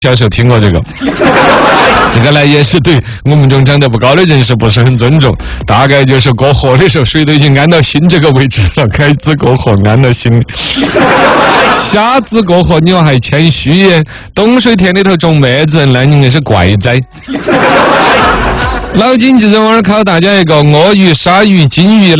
小时候听过这个，这个呢也是对我们这种长得不高的人是不是很尊重？大概就是过河的时候，水都已经安到心这个位置了，开支过河安到心。瞎子过河，你还谦虚耶？东水田里头种麦子，那应该是怪哉。脑筋急转弯考大家一个：鳄鱼、鲨鱼、金鱼、